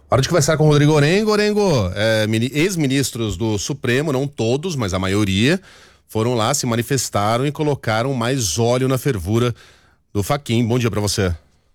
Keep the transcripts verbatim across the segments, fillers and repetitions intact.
Hora de conversar com o Rodrigo Orengo. Orengo, é, ex-ministros do Supremo, não todos, mas a maioria, foram lá, se manifestaram e colocaram mais óleo na fervura do Fachin. Bom dia pra você.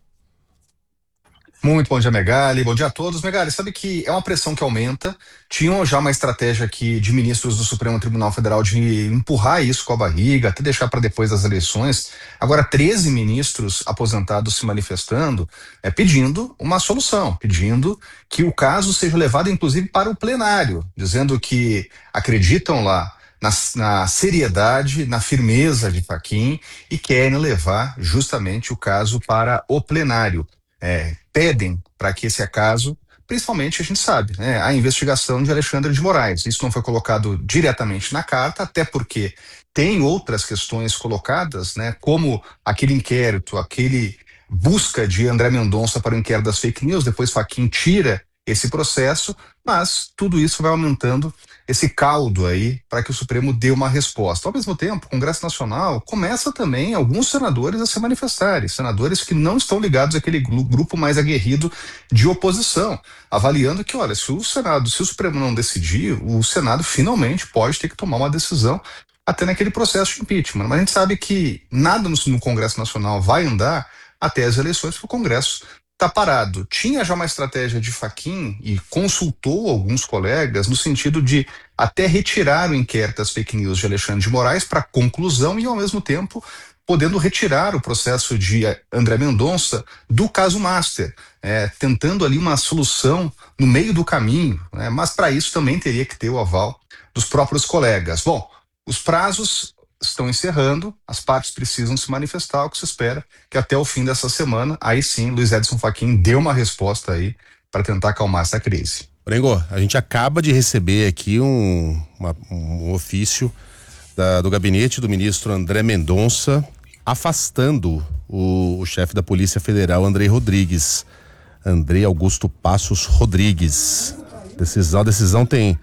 Muito bom dia, Megali. Bom dia a todos. Megali, sabe que é uma pressão que aumenta. Tinham já uma estratégia aqui de ministros do Supremo Tribunal Federal de empurrar isso com a barriga, até deixar para depois das eleições. Agora, treze ministros aposentados se manifestando, é, pedindo uma solução, pedindo que o caso seja levado, inclusive, para o plenário, dizendo que acreditam lá na, na seriedade, na firmeza de Fachin e querem levar justamente o caso para o plenário. É, pedem para que esse acaso, principalmente a gente sabe, né, a investigação de Alexandre de Moraes. Isso não foi colocado diretamente na carta, até porque tem outras questões colocadas, né, como aquele inquérito, aquele busca de André Mendonça para o inquérito das fake news, depois Fachin tira esse processo, mas tudo isso vai aumentando esse caldo aí para que o Supremo dê uma resposta. Ao mesmo tempo, o Congresso Nacional começa também alguns senadores a se manifestarem, senadores que não estão ligados àquele grupo mais aguerrido de oposição, avaliando que, olha, se o Senado, se o Supremo não decidir, o Senado finalmente pode ter que tomar uma decisão até naquele processo de impeachment. Mas a gente sabe que nada no, no Congresso Nacional vai andar até as eleições, porque o Congresso está parado. Tinha já uma estratégia de Fachin e consultou alguns colegas no sentido de até retirar o inquérito das fake news de Alexandre de Moraes para conclusão e, ao mesmo tempo, podendo retirar o processo de André Mendonça do caso Master, é, tentando ali uma solução no meio do caminho, né? Mas para isso também teria que ter o aval dos próprios colegas. Bom, os prazos estão encerrando, as partes precisam se manifestar, o que se espera que até o fim dessa semana, aí sim, Luiz Edson Fachin deu uma resposta aí para tentar acalmar essa crise. Orengo, a gente acaba de receber aqui um, uma, um ofício da, do gabinete do ministro André Mendonça afastando o, o chefe da Polícia Federal, Andrei Rodrigues. Andrei Augusto Passos Rodrigues. Decisão, a decisão tem,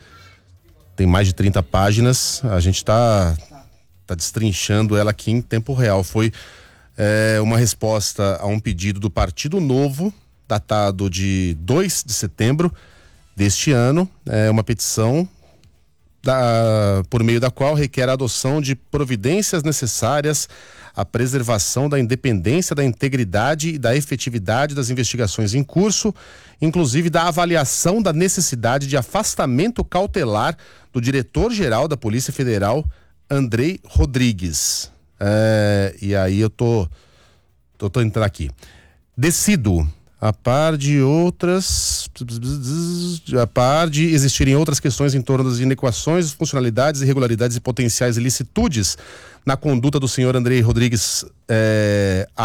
tem mais de trinta páginas, a gente está tá destrinchando ela aqui em tempo real. Foi é, uma resposta a um pedido do Partido Novo, datado de dois de setembro deste ano. É uma petição da, por meio da qual requer a adoção de providências necessárias à preservação da independência, da integridade e da efetividade das investigações em curso, inclusive da avaliação da necessidade de afastamento cautelar do diretor-geral da Polícia Federal, Andrei Rodrigues. É, e aí eu tô, tô, tô entrando aqui. Decido, a par de outras, a par de existirem outras questões em torno das inequações, funcionalidades, irregularidades e potenciais ilicitudes na conduta do senhor Andrei Rodrigues, é,